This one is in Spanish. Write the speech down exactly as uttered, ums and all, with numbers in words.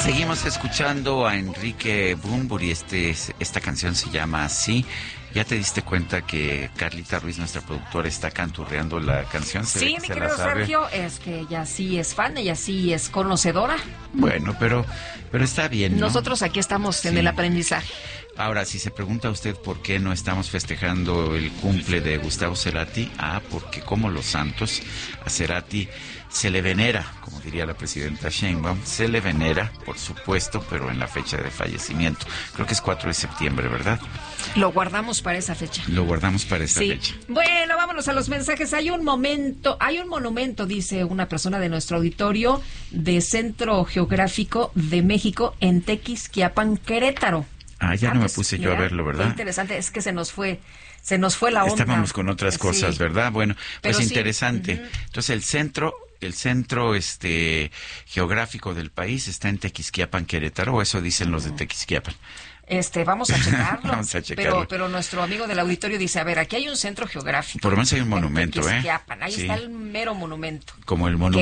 Seguimos escuchando a Enrique Bunbury. Este, esta canción se llama Así. ¿Ya te diste cuenta que Carlita Ruiz, nuestra productora, está canturreando la canción? Se Sí, mi querido Sergio, es que ella sí es fan, ella sí es conocedora. Bueno, pero, pero está bien, ¿no? Nosotros aquí estamos sí. en el aprendizaje. Ahora, si se pregunta usted por qué no estamos festejando el cumple de Gustavo Cerati, ah, porque como los santos, a Cerati se le venera, como diría la presidenta Sheinbaum, se le venera, por supuesto, pero en la fecha de fallecimiento. Creo que es cuatro de septiembre, ¿verdad? Lo guardamos para esa fecha. Lo guardamos para esa sí. fecha. Bueno, vámonos a los mensajes. Hay un momento, hay un monumento, dice una persona de nuestro auditorio, de Centro Geográfico de México en Tequisquiapan, Querétaro. Ah, ya ah, no pues, me puse mira, yo a verlo, ¿verdad? Interesante, es que se nos fue, se nos fue la onda. Estábamos con otras cosas, sí. ¿verdad? Bueno, pues Pero interesante. Sí. Uh-huh. Entonces el centro, el centro este geográfico del país está en Tequisquiapan, Querétaro, o eso dicen los de Tequisquiapan. Este, vamos a checarlo. vamos a checarlo. Pero, pero nuestro amigo del auditorio dice, a ver, aquí hay un centro geográfico. Por lo menos hay un monumento, ¿eh? Ahí sí. está el mero monumento. Como el monumento